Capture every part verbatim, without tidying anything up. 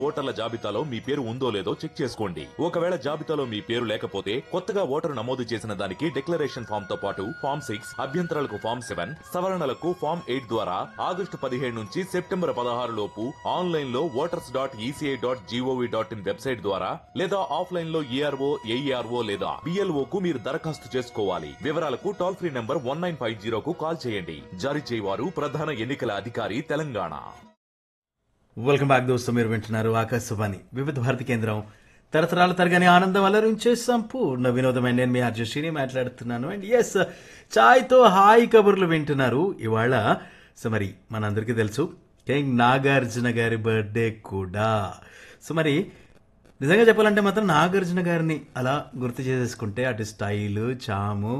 ఓటర్ల జాబితాలో మీ పేరు ఉందో లేదో చెక్ చేసుకోండి. ఒకవేళ జాబితాలో మీ పేరు లేకపోతే కొత్తగా ఓటరు నమోదు చేసిన దానికి డిక్లరేషన్ ఫామ్ తో పాటు ఫామ్ సిక్స్ అభ్యంతరాలకు ఫామ్ సెవెన్ సవరణలకు ఫామ్ ఎయిట్ ద్వారా ఆగస్టు పదిహేడు నుంచి సెప్టెంబర్ పదహారు లోపు ఆన్లైన్ లో voters dot ECI dot GOV dot in website ద్వారా లేదా ఆఫ్లైన్ లో ఈఆర్ఓ ఏఈఆర్ఓ లేదా బిఎల్ఓ కు మీరు దరఖాస్తు చేసుకోవాలి. వివరాలకు toll free number one nine five జీరోకు call చేయండి. జారీ చేయవారు ప్రధాన ఎన్నికల అధికారి తెలంగాణ. వెల్కమ్ బ్యాక్ దోస్తు, మీరు వింటున్నారు ఆకాశవాణి వివిధ భారతి కేంద్రం. తరతరాల తరగని ఆనందం అలరించే సంపూర్ణ వినోదమైన నేను మీ అర్జుషిని మాట్లాడుతున్నాను. అండ్ ఎస్, చాయ్తో హాయ్ కబుర్లు వింటున్నారు. ఇవాళ సో మరి మనందరికీ తెలుసు కింగ్ నాగార్జున గారి బర్త్డే కూడా. సో మరి నిజంగా చెప్పాలంటే మాత్రం నాగార్జున గారిని అలా గుర్తు చేసేసుకుంటే అటు style, చాము,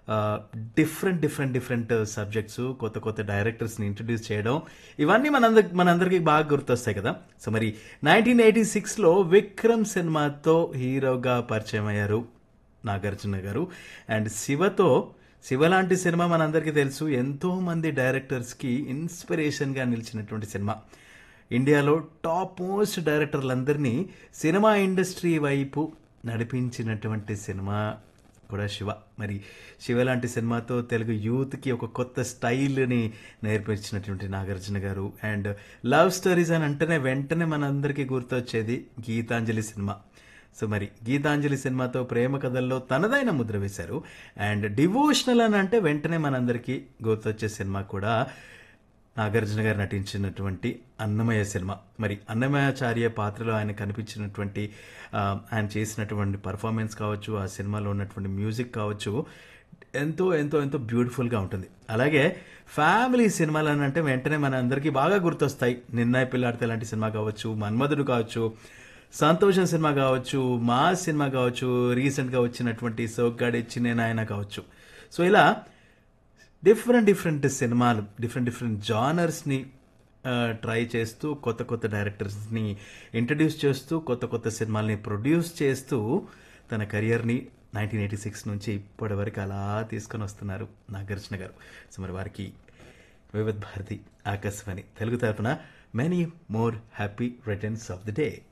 different different different subjects, కొత్త కొత్త డైరెక్టర్స్ని ఇంట్రడ్యూస్ చేయడం, ఇవన్నీ మనందరి మనందరికీ బాగా గుర్తొస్తాయి కదా. సో మరి నైన్టీన్ ఎయిటీ సిక్స్లో విక్రమ్ సినిమాతో హీరోగా పరిచయం అయ్యారు నాగార్జున గారు. అండ్ శివతో, శివ లాంటి సినిమా మనందరికీ తెలుసు, ఎంతో మంది డైరెక్టర్స్కి ఇన్స్పిరేషన్గా నిలిచినటువంటి సినిమా. ఇండియాలో టాప్ మోస్ట్ డైరెక్టర్లందరినీ సినిమా ఇండస్ట్రీ వైపు నడిపించినటువంటి సినిమా కూడా శివ. మరి శివ లాంటి సినిమాతో తెలుగు యూత్కి ఒక కొత్త స్టైల్ని నేర్పించినటువంటి నాగార్జున గారు. అండ్ లవ్ స్టోరీస్ అని అంటేనే వెంటనే మనందరికీ గుర్తొచ్చేది గీతాంజలి సినిమా. సో మరి గీతాంజలి సినిమాతో ప్రేమ కథల్లో తనదైన ముద్ర వేశారు. అండ్ డివోషనల్ అని అంటే వెంటనే మనందరికీ గుర్తొచ్చే సినిమా కూడా నాగార్జున గారు నటించినటువంటి అన్నమయ్య సినిమా. మరి అన్నమయాచార్య పాత్రలో ఆయన కనిపించినటువంటి ఆయన చేసినటువంటి పర్ఫార్మెన్స్ కావచ్చు, ఆ సినిమాలో ఉన్నటువంటి మ్యూజిక్ కావచ్చు, ఎంతో ఎంతో ఎంతో బ్యూటిఫుల్గా ఉంటుంది. అలాగే ఫ్యామిలీ సినిమాలు అని అంటే వెంటనే మన అందరికీ బాగా గుర్తొస్తాయి. నిన్నయ పిల్లాడితే లాంటి సినిమా కావచ్చు, మన్మధుడు కావచ్చు, సంతోషం సినిమా కావచ్చు, మా సినిమా కావచ్చు, రీసెంట్గా వచ్చినటువంటి సోగ్గాడిచ్చి నాయన కావచ్చు. సో ఇలా డిఫరెంట్ డిఫరెంట్ సినిమాలు, డిఫరెంట్ డిఫరెంట్ జానర్స్ని ట్రై చేస్తూ, కొత్త కొత్త డైరెక్టర్స్ని ఇంట్రడ్యూస్ చేస్తూ, కొత్త కొత్త సినిమాల్ని ప్రొడ్యూస్ చేస్తూ తన కెరియర్ని నైన్టీన్ ఎయిటీ సిక్స్ నుంచి ఇప్పటి వరకు అలా తీసుకొని వస్తున్నారు నాగార్జున గారు. సో మరి వారికి వివిధ భారతి ఆకాశవాణి తెలుగు తరపున many more happy returns of the day.